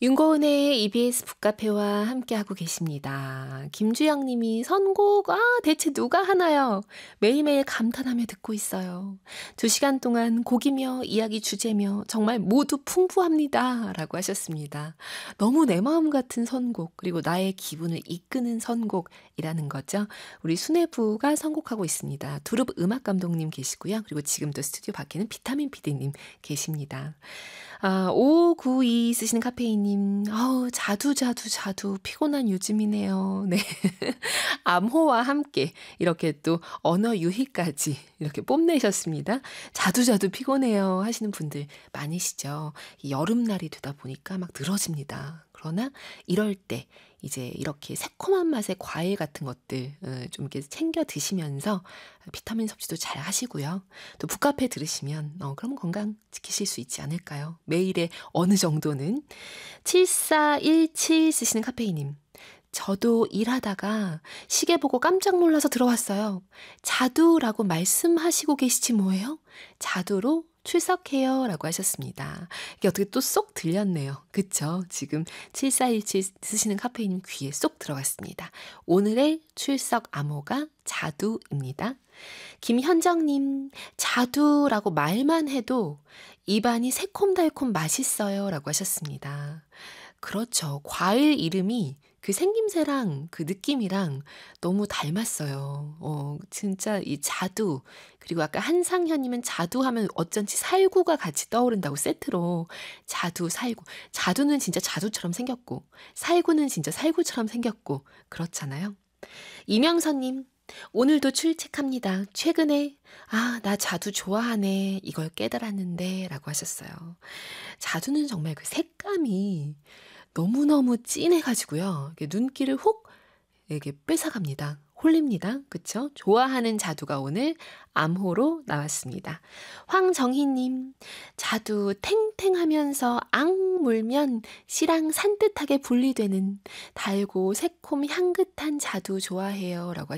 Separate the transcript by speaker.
Speaker 1: 윤고은의 EBS 북카페와 함께하고 계십니다. 김주영 님이 선곡, 대체 누가 하나요? 매일매일 감탄하며 듣고 있어요. 2시간 동안 곡이며 이야기 주제며 정말 모두 풍부합니다. 라고 하셨습니다. 너무 내 마음 같은 선곡, 그리고 나의 기분을 이끄는 선곡이라는 거죠. 우리 수뇌부가 선곡하고 있습니다. 두릅 음악감독님 계시고요. 그리고 지금도 스튜디오 밖에는 비타민 PD님 계십니다. 5592 쓰시는 카페인님, 자두 피곤한 요즘이네요. 네. 암호와 함께 이렇게 또 언어 유희까지 이렇게 뽐내셨습니다. 자두 피곤해요 하시는 분들 많으시죠. 이 여름날이 되다 보니까 막 늘어집니다. 그러나 이럴 때 이제 이렇게 새콤한 맛의 과일 같은 것들 좀 이렇게 챙겨 드시면서 비타민 섭취도 잘 하시고요. 또 북카페 들으시면 그럼 건강 지키실 수 있지 않을까요? 매일의 어느 정도는. 7417 쓰시는 카페이님. 저도 일하다가 시계 보고 깜짝 놀라서 들어왔어요. 자두라고 말씀하시고 계시지 뭐예요? 자두로 출석해요 라고 하셨습니다. 이게 어떻게 또 쏙 들렸네요. 그쵸? 지금 7417 쓰시는 카페인 귀에 쏙 들어갔습니다. 오늘의 출석 암호가 자두입니다. 김현정님, 자두라고 말만 해도 입안이 새콤달콤 맛있어요 라고 하셨습니다. 그렇죠. 과일 이름이 그 생김새랑 그 느낌이랑 너무 닮았어요. 진짜 이 자두, 그리고 아까 한상현님은 자두 하면 어쩐지 살구가 같이 떠오른다고 세트로 자두, 살구. 자두는 진짜 자두처럼 생겼고, 살구는 진짜 살구처럼 생겼고, 그렇잖아요. 이명선님, 오늘도 출첵합니다. 최근에, 나 자두 좋아하네. 이걸 깨달았는데, 라고 하셨어요. 자두는 정말 그 색감이 너무너무 진해가지고요. 이렇게 눈길을 훅 이렇게 뺏어갑니다. 홀립니다. 그쵸? 좋아하는 자두가 오늘 암호로 나왔습니다. 황정희님, 자두 탱탱하면서 앙 물면 씨랑 산뜻하게 분리되는 달고 새콤 향긋한 자두 좋아해요. 라고